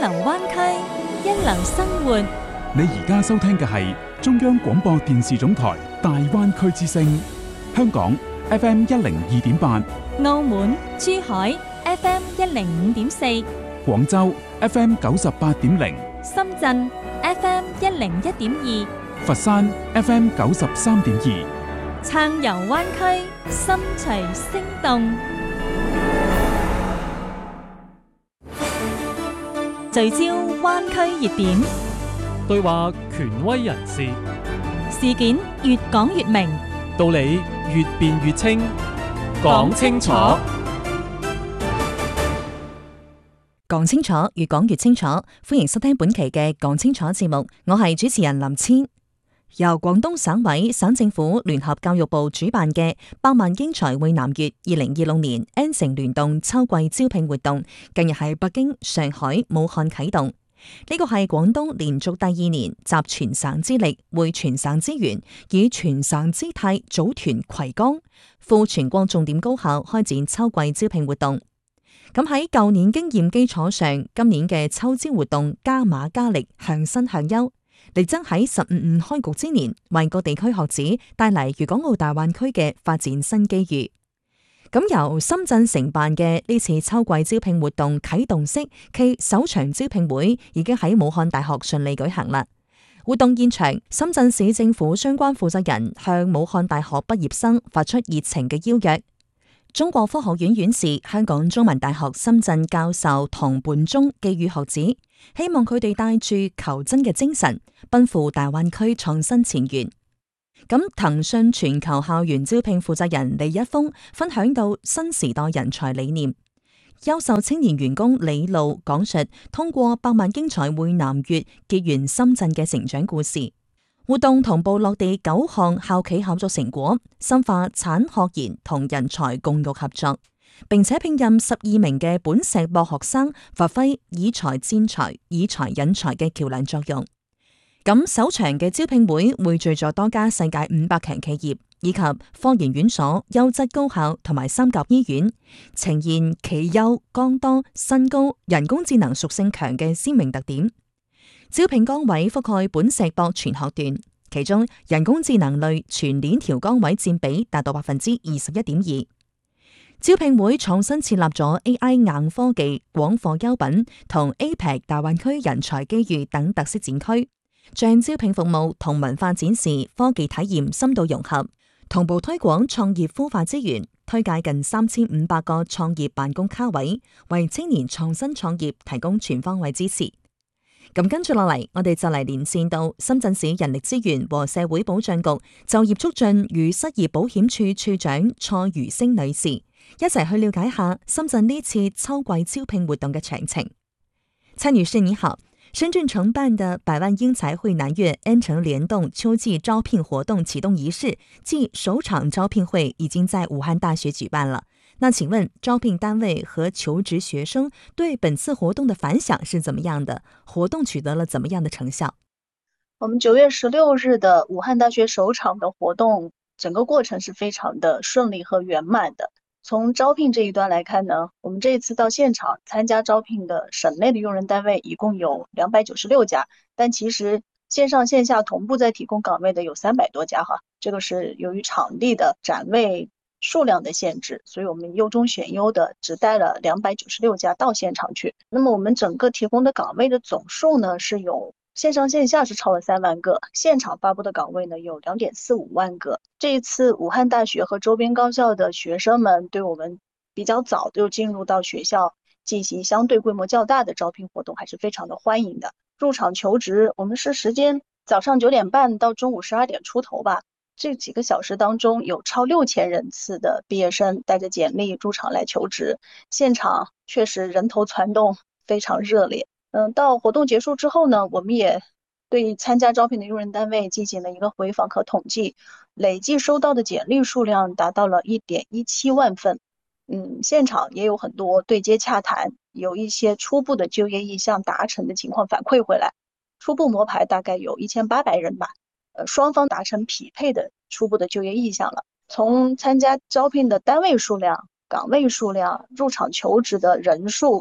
流灣區，一流生活。 你而家收聽嘅係中央廣播電視總台大灣區之聲，香港 FM102.8， 澳門、珠海 FM105.4， 廣州 FM98.0， 深圳 FM101.2， 佛山 FM93.2， 撐遊灣區，心隨聲動。聚焦灣區熱點， 對話權威人士， 事件越講越明， 道理越辯越清，講清楚。 講清楚，越講越清楚。歡迎收聽本期嘅講清楚節目，我係主持人林千。由廣東省委、省政府聯合教育部主辦嘅百萬英才匯南粵2026年 N 城聯動秋季招聘活動，近日喺北京、上海、武漢啟動。呢個係廣東連續第2年集全省之力、匯全省資源，以全省姿態組團葵江赴全國重點高校開展秋季招聘活動。咁喺舊年經驗基礎上，今年嘅秋招活動加碼加力，向新向優，力爭喺15開局之年，為各地區學子帶嚟粵港澳大灣區嘅發展新機遇。咁由深圳承辦嘅呢次秋季招聘活動啟動式暨首場招聘會已經喺武漢大學順利舉行啦。活動現場，深圳市政府相關負責人向武漢大學畢業生發出熱情嘅邀約。中國科學院院士、香港中文大學深圳教授唐半忠寄語學子，希望佢哋帶住求真嘅精神，奔赴大灣區創新前沿。咁騰訊全球校園招聘負責人李一峰分享到新時代人才理念，優秀青年員工李路講述通過百萬英才匯南粵結緣深圳嘅成長故事。活動同步落地9項校企合作成果，深化產學研同人才共育合作，並且聘任12名嘅本碩博學生，發揮以才戰才、以才引才嘅橋樑作用。咁首場嘅招聘會匯聚咗多家世界500強企業以及科研院所、優質高校同埋三甲醫院，呈現企優、崗多、薪高、人工智能屬性強嘅鮮明特點。招聘崗位覆蓋本碩博全學段，其中人工智能類全鏈條崗位佔比達到21.2%。招聘會創新設立咗 AI 硬科技、廣貨優品同 APEC 大灣區人才機遇等特色展區，將招聘服務同文化展示、科技體驗深度融合，同步推廣創業孵化資源，推介近3500個創業辦公卡位，為青年創新創業提供全方位支持。咁跟住落嚟，我哋就嚟連線到深圳市人力資源和社會保障局就業促進與失業保險處處長蔡如星女士，一齊去了解下深圳呢次秋季招聘活動嘅詳情。蔡女士你好，深圳承辦的百萬英才匯南粵 N 城聯動秋季招聘活動啟動儀式暨首場招聘會已經在武漢大學舉辦了。那請問招聘單位和求職學生對本次活動的反響是怎麼樣的？活動取得了怎麼樣的成效？ 我們9月16日的武漢大學首場的活動，整個過程是非常的順利和圓滿的。從招聘這一端來看呢，我們這一次到現場參加招聘的省內的用人單位一共有296家，但其實線上線下同步在提供崗位的有300多家哈。這個是由於場地的展位數量的限制，所以我們優中選優的只帶了296家到現場去。那麼我們整個提供的崗位的總數呢，是有線上線下是超了3萬個，現場發布的崗位呢有2.45萬個。這一次武漢大學和周邊高校的學生們對我們比較早就進入到學校進行相對規模較大的招聘活動，還是非常的歡迎的。入場求職，我們是時間早上9點半到中午12點出頭吧。這幾個小時當中，有超6000人次的畢業生帶着簡歷入場來求職，現場確實人頭攒動，非常熱烈。到活動結束之後呢，我們也對參加招聘的用人單位進行了一個回訪和統計，累計收到的簡歷數量達到了1.17萬份。現場也有很多對接洽談，有一些初步的就業意向達成的情況反饋回來，初步摸排大概有1800人吧。雙方達成匹配的初步的就業意向了。從參加招聘的單位數量、崗位數量、入場求職的人數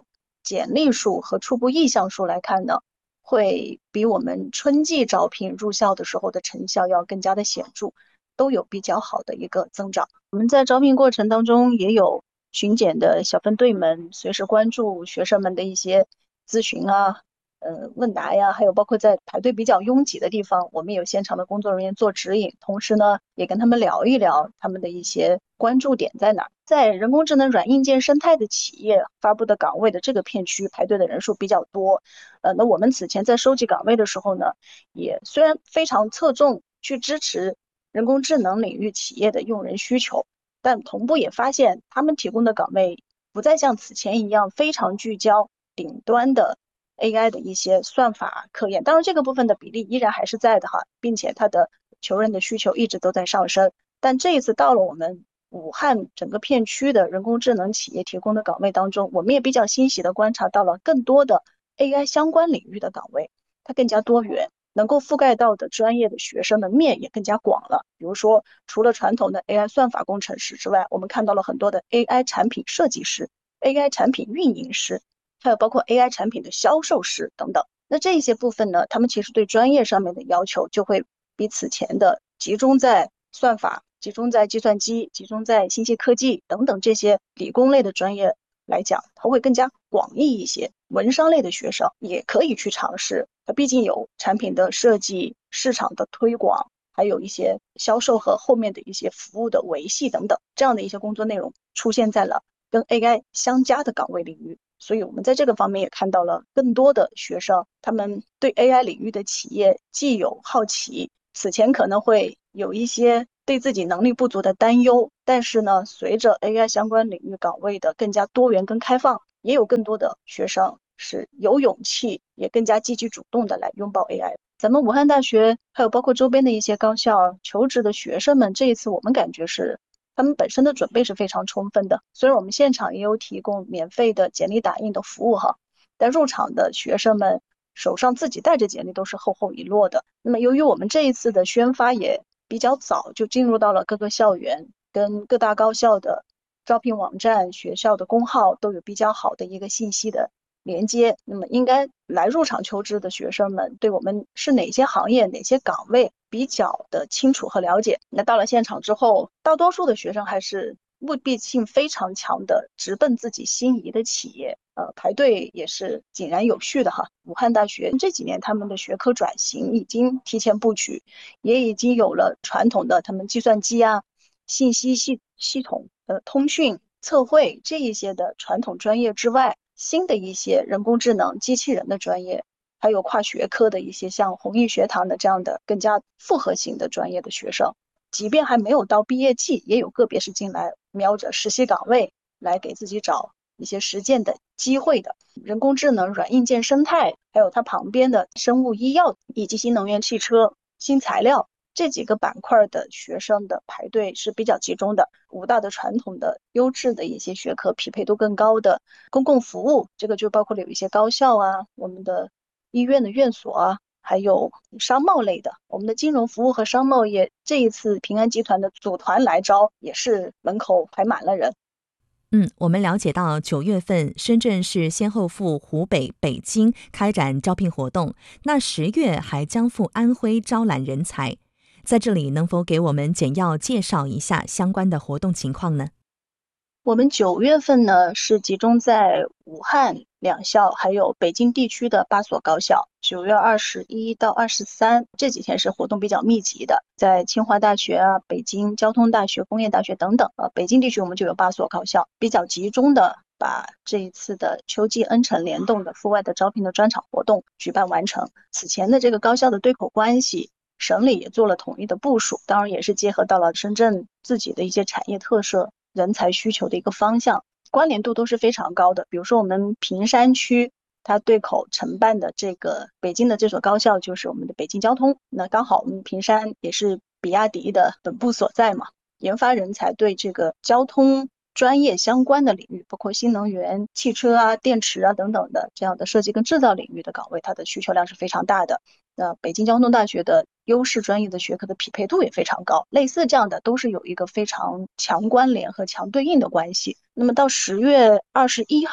简历数和初步意向数来看呢，会比我们春季招聘入校的时候的成效要更加的显著，都有比较好的一个增长。我们在招聘过程当中也有巡检的小分队们随时关注学生们的一些咨询啊、问答呀，还有包括在排队比较拥挤的地方，我们有现场的工作人员做指引，同时呢也跟他们聊一聊他们的一些关注点在哪。在人工智能软硬件生态的企业发布的岗位的这个片区排队的人数比较多，那我们此前在收集岗位的时候呢，也虽然非常侧重去支持人工智能领域企业的用人需求，但同步也发现他们提供的岗位不再像此前一样非常聚焦顶端的 AI 的一些算法科研，当然这个部分的比例依然还是在的哈，并且它的求人的需求一直都在上升。但这一次到了我们武汉整个片区的人工智能企业提供的岗位当中，我们也比较欣喜的观察到了更多的 AI 相关领域的岗位，它更加多元，能够覆盖到的专业的学生的面也更加广了。比如说，除了传统的 AI 算法工程师之外，我们看到了很多的 AI 产品设计师、AI 产品运营师，还有包括 AI 产品的销售师等等。那这些部分呢，他们其实对专业上面的要求就会比此前的集中在算法、集中在计算机、集中在信息科技等等这些理工类的专业来讲，它会更加广义一些。文商类的学生也可以去尝试，它毕竟有产品的设计、市场的推广，还有一些销售和后面的一些服务的维系等等，这样的一些工作内容出现在了跟 AI 相加的岗位领域。所以我们在这个方面也看到了更多的学生，他们对 AI 领域的企业既有好奇，此前可能会有一些对自己能力不足的担忧，但是呢，随着 AI 相关领域岗位的更加多元跟开放，也有更多的学生是有勇气，也更加积极主动的来拥抱 AI。咱们武汉大学还有包括周边的一些高校求职的学生们，这一次我们感觉是他们本身的准备是非常充分的。虽然我们现场也有提供免费的简历打印的服务哈，但入场的学生们手上自己带着简历都是厚厚一摞的。那么由于我们这一次的宣发也比较早就进入到了各个校园，跟各大高校的招聘网站、学校的公号都有比较好的一个信息的连接，那么应该来入场求职的学生们对我们是哪些行业、哪些岗位比较的清楚和了解。那到了现场之后，大多数的学生还是目的性非常强的，直奔自己心仪的企业。排队也是井然有序的哈。武汉大学这几年他们的学科转型已经提前布局，也已经有了传统的他们计算机啊、信息系统、通讯、测绘这一些的传统专业之外，新的一些人工智能、机器人的专业，还有跨学科的一些像弘毅学堂的这样的更加复合型的专业的学生，即便还没有到毕业季，也有个别是进来瞄着实习岗位来给自己找一些实践的机会的。人工智能、软硬件生态，还有它旁边的生物医药以及新能源汽车、新材料这几个板块的学生的排队是比较集中的。武大的传统的优质的一些学科匹配度更高的公共服务，这个就包括了有一些高校啊，我们的医院的院所啊，还有商贸类的，我们的金融服务和商贸业这一次平安集团的组团来招，也是门口排满了人。 我们了解到9月份深圳市先后赴湖北、北京开展招聘活动，那10月还将赴安徽招揽人才。在这里能否给我们简要介绍一下相关的活动情况呢？ 我们9月份呢是集中在武汉2校，还有北京地区的8所高校。9月21到23这几天是活动比较密集的，在清华大学啊、北京交通大学、工业大学等等。北京地区我们就有8所高校，比较集中的把这一次的秋季恩城联动的阜外的招聘的专场活动举办完成。此前的这个高校的对口关系，省里也做了统一的部署，当然也是结合到了深圳自己的一些产业特色、人才需求的一个方向，关联度都是非常高的。比如说我们坪山区它对口承办的这个北京的这所高校就是我们的北京交通，那刚好我们坪山也是比亚迪的本部所在嘛，研发人才对这个交通专业相关的领域，包括新能源、汽车啊、电池啊等等的这样的设计跟制造领域的岗位，它的需求量是非常大的。那北京交通大学的优势专业的学科的匹配度也非常高，类似这样的都是有一个非常强关联和强对应的关系。那么到10月21号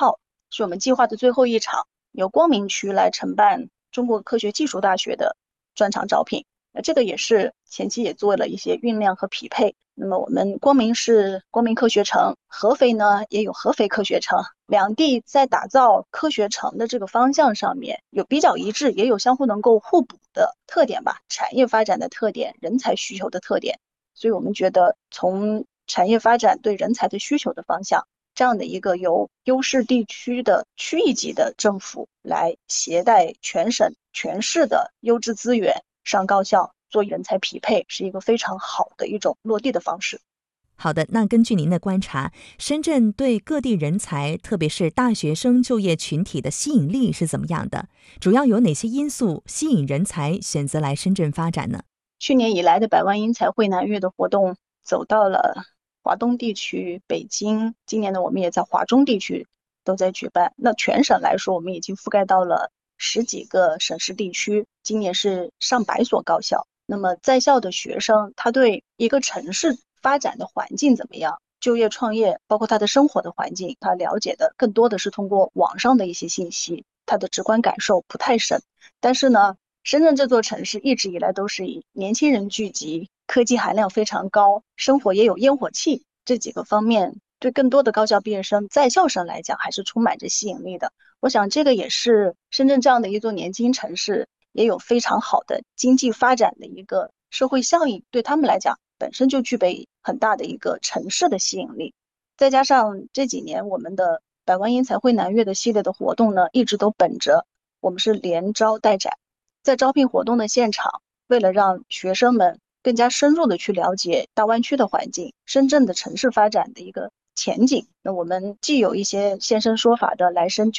是我们计划的最后一场，由光明区来承办中国科学技术大学的专场招聘。这个也是前期也做了一些酝酿和匹配。那么我们光明是光明科学城，合肥呢也有合肥科学城，两地在打造科学城的这个方向上面有比较一致，也有相互能够互补的特点吧，产业发展的特点，人才需求的特点。所以我们觉得从产业发展对人才的需求的方向，这样的一个由优势地区的区域级的政府来携带全省全市的优质资源上高校做人才匹配，是一个非常好的一种落地的方式。 好的，那根据您的观察，深圳对各地人才，特别是大学生就业群体的吸引力是怎么样的？主要有哪些因素吸引人才选择来深圳发展呢？ 去年以来的百万英才汇南粤的活动走到了华东地区、北京，今年呢我们也在华中地区都在举办。那全省来说，我们已经覆盖到了10几个省市地区，今年是上百所高校。那么在校的学生，他对一个城市发展的环境怎么样，就业创业，包括他的生活的环境，他了解的更多的是通过网上的一些信息，他的直观感受不太深。但是呢，深圳这座城市一直以来都是以年轻人聚集，科技含量非常高，生活也有烟火气这几个方面，对更多的高校毕业生、在校生来讲还是充满着吸引力的。我想这个也是深圳这样的一座年轻城市也有非常好的经济发展的一个社会效应，对他们来讲本身就具备很大的一个城市的吸引力。再加上这几年我们的百万英才汇南粤的系列的活动呢，一直都本着我们是连招带展。在招聘活动的现场，为了让学生们更加深入的去了解大湾区的环境、深圳的城市发展的一个前景，那我们既有一些现身说法的来深就